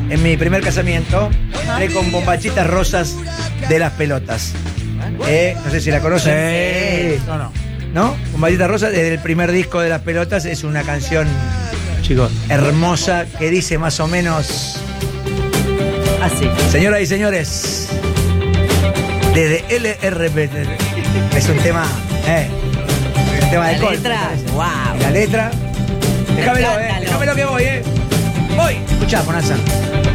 en mi primer casamiento, entré con Bombachitas Rosas de las Pelotas. No sé si la conocen. Sí. ¿No? Bombachitas Rosas, desde el primer disco de las Pelotas, es una canción, chicos, hermosa, que dice más o menos así. Señoras y señores, desde LRB, es un tema, un tema de La letra, wow. La letra, déjamelo que voy, voy, escuchá, Bonanza.